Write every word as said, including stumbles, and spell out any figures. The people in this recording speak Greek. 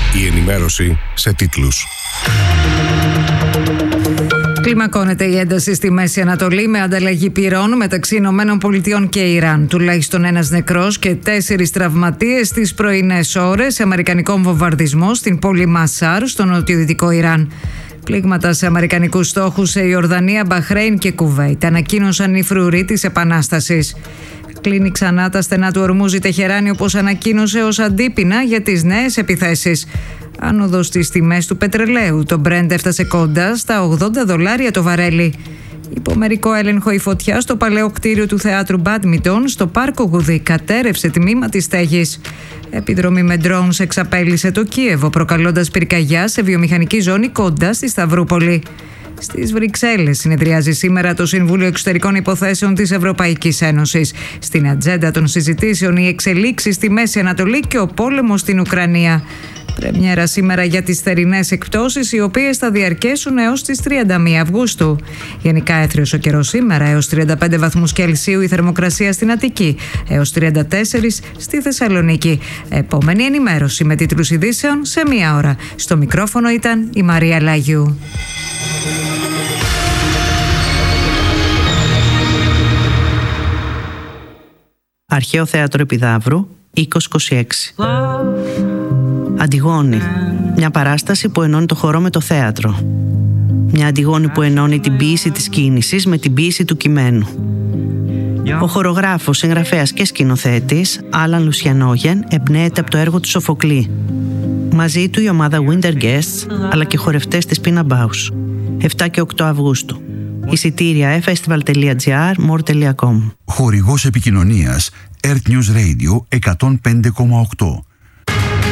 Η ενημέρωση σε τίτλους. Κλιμακώνεται η ένταση στη Μέση Ανατολή με ανταλλαγή πυρών μεταξύ Ηνωμένων Πολιτειών και Ιράν. Τουλάχιστον ένας νεκρός και τέσσερις τραυματίες στις πρωινές ώρες σε αμερικανικό βομβαρδισμό στην πόλη Μασάρ, στο νοτιοδυτικό Ιράν. Πλήγματα σε αμερικανικούς στόχους σε Ιορδανία, Μπαχρέιν και Κουβέιτ, ανακοίνωσαν οι φρουροί της Επανάστασης. Κλείνει ξανά τα στενά του Ορμούζ η Τεχεράνη, όπως ανακοίνωσε, ως αντίπεινα για τις νέες επιθέσεις. Άνοδος στις τιμές του πετρελαίου. Το Brent έφτασε κοντά στα ογδόντα δολάρια το βαρέλι. Υπό μερικό έλεγχο η φωτιά στο παλαιό κτίριο του θεάτρου Μπάντμιντον στο πάρκο Γουδί κατέρευσε τμήμα της στέγης. Επιδρομή με drones εξαπέλυσε το Κίεβο, προκαλώντας πυρκαγιά σε βιομηχανική ζώνη κοντά στη Σταυρούπολη. Στις Βρυξέλλες συνεδριάζει σήμερα το Συμβούλιο Εξωτερικών Υποθέσεων της Ευρωπαϊκής Ένωσης. Στην ατζέντα των συζητήσεων οι εξελίξεις στη Μέση Ανατολή και ο πόλεμος στην Ουκρανία. Πρεμιέρα σήμερα για τις θερινές εκπτώσεις, οι οποίες θα διαρκέσουν έως τις τριάντα μία Αυγούστου. Γενικά έθριος ο καιρός σήμερα, έως τριάντα πέντε βαθμούς Κελσίου η θερμοκρασία στην Αττική, έως τριάντα τέσσερα στη Θεσσαλονίκη. Επόμενη ενημέρωση με τίτλους ειδήσεων σε μία ώρα. Στο μικρόφωνο ήταν η Μαρία Λάγιου. Αρχαίο Θέατρο Επιδαύρου, είκοσι είκοσι έξι. Αντιγόνη. Μια παράσταση που ενώνει το χορό με το θέατρο. Μια Αντιγόνη που ενώνει την ποίηση της κίνησης με την ποίηση του κειμένου. Ο χορογράφος, συγγραφέας και σκηνοθέτης Άλαν Λουσιανόγεν εμπνέεται από το έργο του Σοφοκλή. Μαζί του η ομάδα Winter Guests αλλά και χορευτές της Πίνα Μπάους. επτά και οκτώ Αυγούστου. Εισιτήρια e festival τελεία gr, more τελεία com. Χορηγός επικοινωνίας Earth News Radio εκατόν πέντε κόμμα οκτώ.